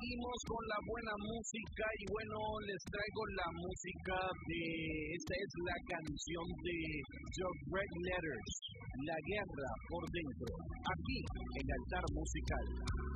seguimos con la buena música y bueno, les traigo la música esta es la canción de The Red Letters, La Guerra por Dentro, aquí en Altar Musical.